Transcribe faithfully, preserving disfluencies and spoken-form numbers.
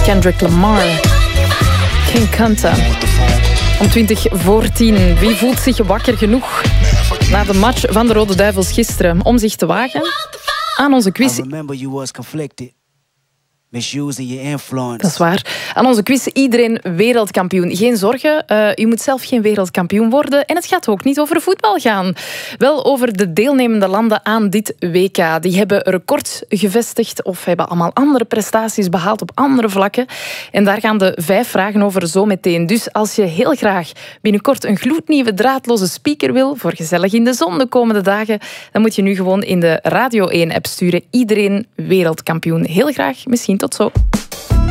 Kendrick Lamar. Geen kanten. Om twintig voor tien. Wie voelt zich wakker genoeg na de match van de Rode Duivels gisteren om zich te wagen aan onze quiz? Dat is waar. Aan onze quiz, iedereen wereldkampioen. Geen zorgen, uh, u moet zelf geen wereldkampioen worden. En het gaat ook niet over voetbal gaan. Wel over de deelnemende landen aan dit W K. Die hebben records gevestigd of hebben allemaal andere prestaties behaald op andere vlakken. En daar gaan de vijf vragen over zo meteen. Dus als je heel graag binnenkort een gloednieuwe draadloze speaker wil voor gezellig in de zon de komende dagen, dan moet je nu gewoon in de Radio één-app sturen. Iedereen wereldkampioen. Heel graag, misschien tot zo.